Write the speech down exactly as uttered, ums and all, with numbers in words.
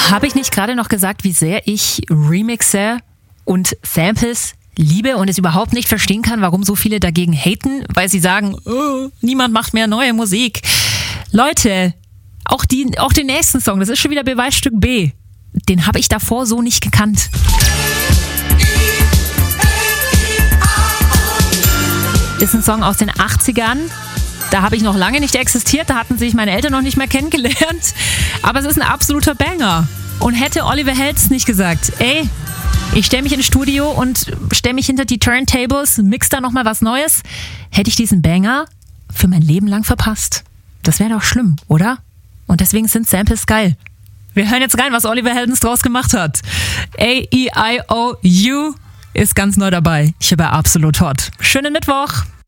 Habe ich nicht gerade noch gesagt, wie sehr ich Remixer und Samples liebe und es überhaupt nicht verstehen kann, warum so viele dagegen haten, weil sie sagen, oh, niemand macht mehr neue Musik. Leute, auch, die, auch den nächsten Song, das ist schon wieder Beweisstück B, den habe ich davor so nicht gekannt. Ist ein Song aus den achtzigern. Da habe ich noch lange nicht existiert, da hatten sich meine Eltern noch nicht mehr kennengelernt. Aber es ist ein absoluter Banger. Und hätte Oliver Heldens nicht gesagt, ey, ich stelle mich ins Studio und stelle mich hinter die Turntables, mix da nochmal was Neues, hätte ich diesen Banger für mein Leben lang verpasst. Das wäre doch schlimm, oder? Und deswegen sind Samples geil. Wir hören jetzt rein, was Oliver Heldens draus gemacht hat. A E I O U ist ganz neu dabei. Hier bei Absolut Hot. Schönen Mittwoch!